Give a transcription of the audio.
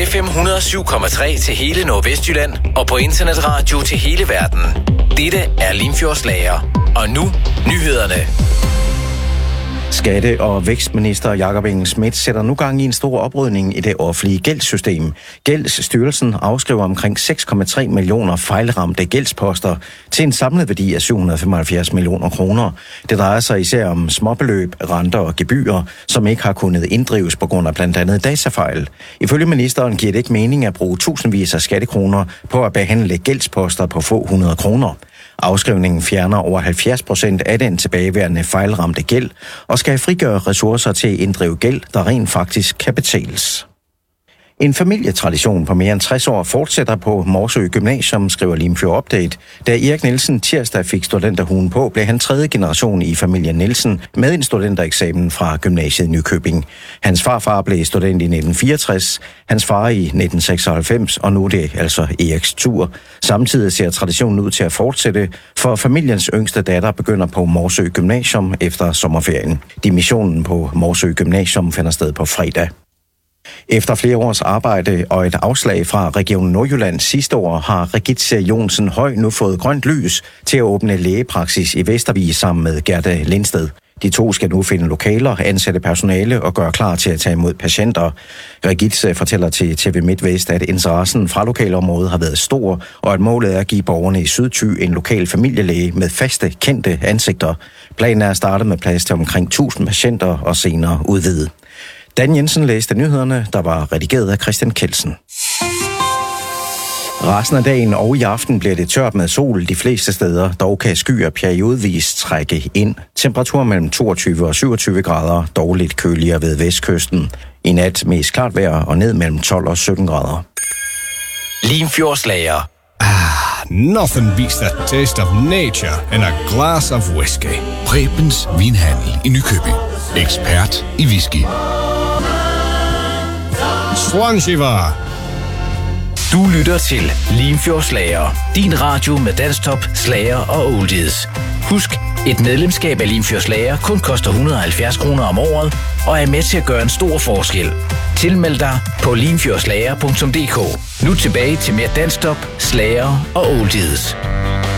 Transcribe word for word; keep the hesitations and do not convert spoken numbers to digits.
F M hundrede og syv komma tre til hele Nordvestjylland og på internetradio til hele verden. Dette er Limfjordslager. Og nu nyhederne. Skatte- og vækstminister Jakob Engel-Schmidt sætter nu gang i en stor oprydning i det offentlige gældssystem. Gældsstyrelsen afskriver omkring seks komma tre millioner fejlramte gældsposter til en samlet værdi af syv hundrede og femoghalvfjerds millioner kroner. Det drejer sig især om småbeløb, renter og gebyrer, som ikke har kunnet inddrives på grund af blandt andet datafejl. Ifølge ministeren giver det ikke mening at bruge tusindvis af skattekroner på at behandle gældsposter på få hundrede kroner. Afskrivningen fjerner over halvfjerds procent af den tilbageværende fejlramte gæld og skal frigøre ressourcer til at inddrive gæld, der rent faktisk kan betales. En familietradition på mere end tres år fortsætter på Morsø Gymnasium, skriver Limfjord Update. Da Erik Nielsen tirsdag fik studenterhuen på, blev han tredje generation i familien Nielsen med en studentereksamen fra gymnasiet Nykøbing. Hans farfar blev student i nitten fireogtres, hans far i nitten seksoghalvfems, og nu er det altså Eriks tur. Samtidig ser traditionen ud til at fortsætte, for familiens yngste datter begynder på Morsø Gymnasium efter sommerferien. Dimissionen på Morsø Gymnasium finder sted på fredag. Efter flere års arbejde og et afslag fra Region Nordjylland sidste år, har Regitze Jonsen Høj nu fået grønt lys til at åbne lægepraksis i Vestervig sammen med Gerda Lindsted. De to skal nu finde lokaler, ansætte personale og gøre klar til at tage imod patienter. Regitze fortæller til T V MidtVest, at interessen fra lokalområdet har været stor, og at målet er at give borgerne i Sydthy en lokal familielæge med faste, kendte ansigter. Planen er at starte med plads til omkring tusind patienter og senere udvide. Dan Jensen læste nyhederne, der var redigeret af Christian Kelsen. Resten af dagen og i aften bliver det tørt med sol de fleste steder, dog kan skyer periodvis trække ind. Temperatur mellem toogtyve og syvogtyve grader, dog lidt køligere ved vestkysten. I nat mest klart vejr og ned mellem tolv og sytten grader. Limfjordslager. Ah, nothing beats the taste of nature and a glass of whiskey. Prebens Vinhandel i Nykøbing. Ekspert i whisky. Swanshivar. Du lytter til Limfjordslager. Din radio med danstop, slager og oldies. Husk, et medlemskab af Limfjordslager kun koster et hundrede og halvfjerds kroner om året og er med til at gøre en stor forskel. Tilmeld dig på limfjordslager punktum d k. Nu tilbage til mere danstop, slager og oldies.